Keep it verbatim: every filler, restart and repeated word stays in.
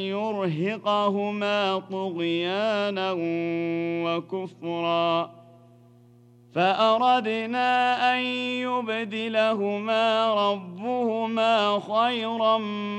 يرهقهما طغيانا وكفرا فأردنا أن يبدلهما ربهما خيرا